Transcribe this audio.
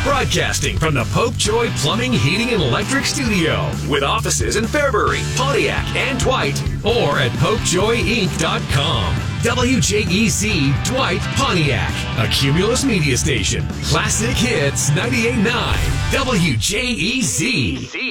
Broadcasting from the Pope Joy Plumbing, Heating, and Electric Studio with offices in Fairbury, Pontiac, and Dwight, or at PopeJoyInc.com. WJEZ Dwight, Pontiac, a Cumulus media station. Classic Hits 98.9 WJEZ.